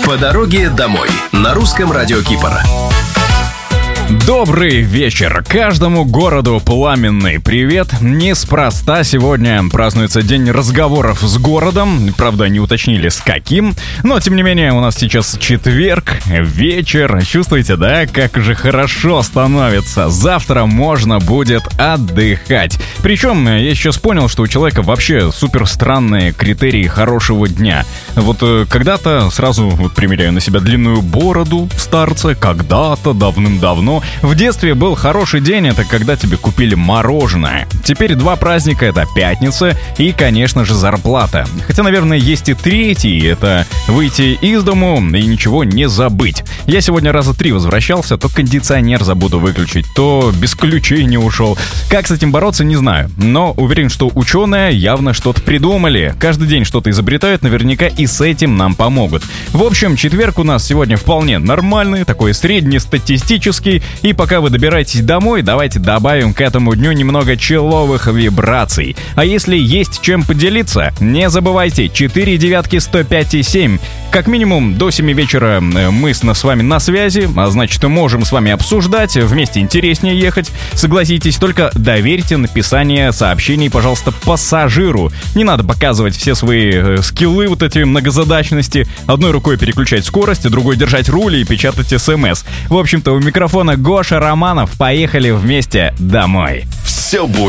По дороге домой на русском радио Кипр. Добрый вечер каждому городу пламенный привет. Неспроста сегодня празднуется день разговоров с городом. Правда, не уточнили с каким. Но, тем не менее, у нас сейчас четверг, вечер. Чувствуете, да, как же хорошо становится. Завтра можно будет отдыхать. Причем я сейчас понял, что у человека вообще супер странные критерии хорошего дня. Вот когда-то, сразу примеряю на себя длинную бороду старца, когда-то давным-давно в детстве был хороший день, это когда тебе купили мороженое. Теперь два праздника, это пятница и, конечно же, зарплата. Хотя, наверное, есть и третий, это выйти из дому и ничего не забыть. Я сегодня раза 3 возвращался, то кондиционер забуду выключить, то без ключей не ушел. Как с этим бороться, не знаю, но уверен, что ученые явно что-то придумали. Каждый день что-то изобретают, наверняка и с этим нам помогут. В общем, четверг у нас сегодня вполне нормальный, такой среднестатистический. И пока вы добираетесь домой, давайте добавим к этому дню немного человых вибраций. А если есть чем поделиться, не забывайте 4 девятки 105,7. Как минимум до 7 вечера мы с вами на связи, а значит можем с вами обсуждать, вместе интереснее ехать. Согласитесь, только доверьте написание сообщений, пожалуйста, пассажиру. Не надо показывать все свои скиллы, вот эти многозадачности. Одной рукой переключать скорость, другой держать руль и печатать смс. В общем-то, у микрофона Гоша Романов. Поехали вместе домой. Все будет.